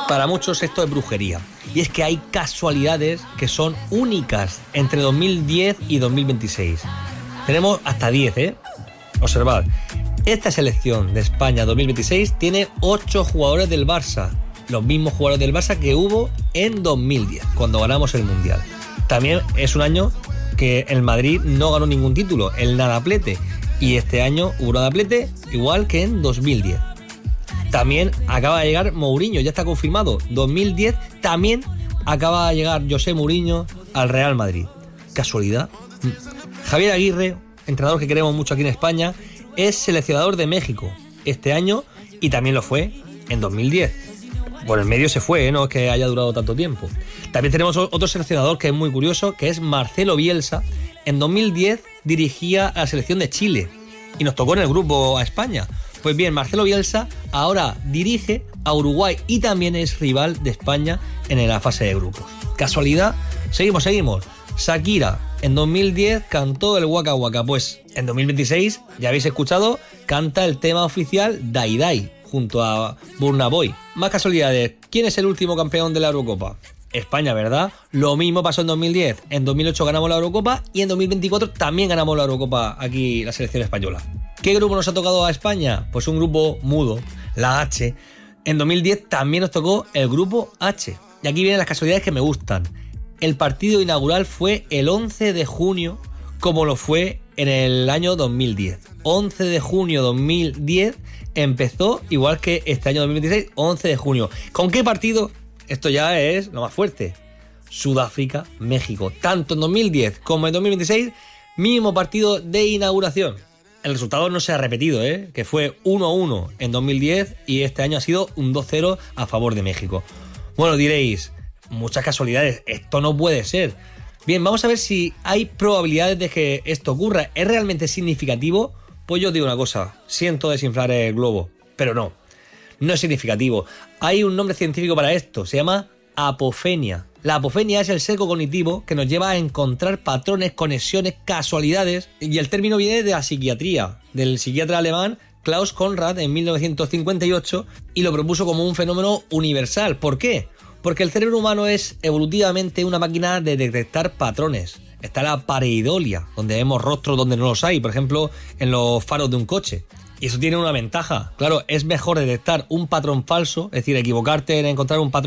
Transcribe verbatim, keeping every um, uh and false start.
Para muchos esto es brujería. Y es que hay casualidades que son únicas entre dos mil diez y dos mil veintiséis. Tenemos hasta diez, ¿eh? Observad. Esta selección de España dos mil veintiséis tiene ocho jugadores del Barça. Los mismos jugadores del Barça que hubo en dos mil diez, cuando ganamos el Mundial. También es un año que el Madrid no ganó ningún título, el nadaplete. Y este año hubo nadaplete igual que en dos mil diez. También acaba de llegar Mourinho, ya está confirmado. dos mil diez también acaba de llegar José Mourinho al Real Madrid. ¿Casualidad? Javier Aguirre, entrenador que queremos mucho aquí en España, es seleccionador de México este año y también lo fue en dos mil diez. Por el medio se fue, ¿eh? No es que haya durado tanto tiempo. También tenemos otro seleccionador que es muy curioso, que es Marcelo Bielsa. En dos mil diez dirigía a la selección de Chile y nos tocó en el grupo a España. Pues bien, Marcelo Bielsa ahora dirige a Uruguay y también es rival de España en la fase de grupos. ¿Casualidad? Seguimos, seguimos. Shakira en dos mil diez cantó el Waka Waka. Pues en dos mil veintiséis, ya habéis escuchado, canta el tema oficial Dai Dai junto a Burna Boy. Más casualidades. ¿Quién es el último campeón de la Eurocopa? España, ¿verdad? Lo mismo pasó en dos mil diez. En dos mil ocho ganamos la Eurocopa y en dos mil veinticuatro también ganamos la Eurocopa aquí la selección española. ¿Qué grupo nos ha tocado a España? Pues un grupo mudo, la H. En dos mil diez también nos tocó el grupo H. Y aquí vienen las casualidades que me gustan. El partido inaugural fue el once de junio, como lo fue en el año dos mil diez. once de junio dos mil diez empezó igual que este año dos mil veintiséis, once de junio. ¿Con qué partido? Esto ya es lo más fuerte. Sudáfrica, México. Tanto en dos mil diez como en dos mil veintiséis, mismo partido de inauguración. El resultado no se ha repetido, ¿eh? Que fue uno a uno en dos mil diez y este año ha sido un dos cero a favor de México. Bueno, diréis, muchas casualidades, esto no puede ser. Bien, vamos a ver si hay probabilidades de que esto ocurra. ¿Es realmente significativo? Pues yo os digo una cosa, siento desinflar el globo, pero no, no es significativo. Hay un nombre científico para esto, se llama apofenia. La apofenia es el sesgo cognitivo que nos lleva a encontrar patrones, conexiones, casualidades, y el término viene de la psiquiatría, del psiquiatra alemán Klaus Conrad en mil novecientos cincuenta y ocho, y lo propuso como un fenómeno universal. ¿Por qué? Porque el cerebro humano es evolutivamente una máquina de detectar patrones. Está la pareidolia, donde vemos rostros donde no los hay, por ejemplo, en los faros de un coche. Y eso tiene una ventaja. Claro, es mejor detectar un patrón falso, es decir, equivocarte en encontrar un patrón